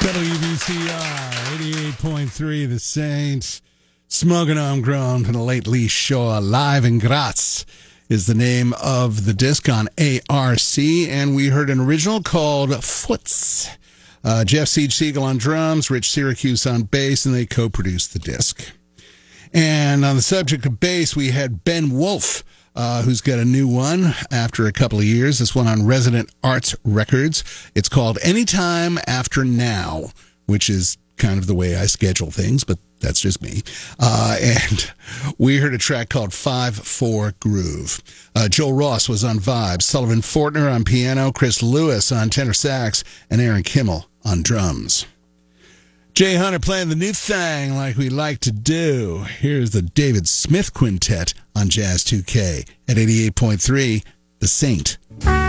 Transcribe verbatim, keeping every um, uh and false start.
W B C R eighty-eight point three, The Saints. Smoking on ground from the late Lee Shaw. Live in Graz is the name of the disc on A R C, and we heard an original called Foots. Uh, Jeff Siege Siegel on drums, Rich Syracuse on bass, and they co-produced the disc. And on the subject of bass, we had Ben Wolf, uh, who's got a new one after a couple of years. This one on Resident Arts Records. It's called Anytime After Now, which is kind of the way I schedule things, but that's just me. Uh, and we heard a track called five four Groove. Uh, Joel Ross was on vibes, Sullivan Fortner on piano, Chris Lewis on tenor sax, and Aaron Kimmel on drums. Jay Hunter playing the new thing like we like to do. Here's the David Smith Quintet on Jazz two K at eighty-eight point three, The Saint.